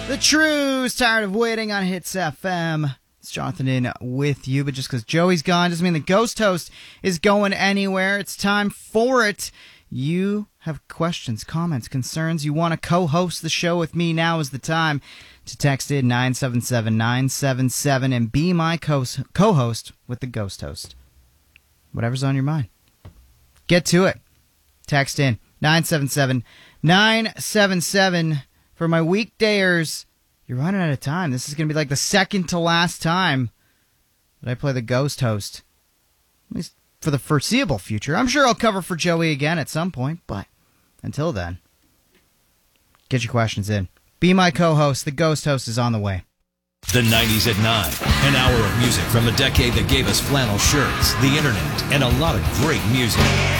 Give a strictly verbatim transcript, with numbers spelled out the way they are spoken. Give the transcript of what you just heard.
The True's tired of waiting on Hits F M. It's Jonathan in with you, but just because Joey's gone doesn't mean the Ghost Host is going anywhere. It's time for it. You have questions, comments, concerns. You want to co-host the show with me. Now is the time to text in nine seven seven nine seven seven and be my co- co-host with the Ghost Host. Whatever's on your mind. Get to it. Text in nine seven seven nine seven seven. For my weekdayers, you're running out of time. This is going to be like the second to last time that I play the Ghost Host. At least for the foreseeable future. I'm sure I'll cover for Joey again at some point, but until then, get your questions in. Be my co-host. The Ghost Host is on the way. The nineties at nine. An hour of music from a decade that gave us flannel shirts, the internet, and a lot of great music.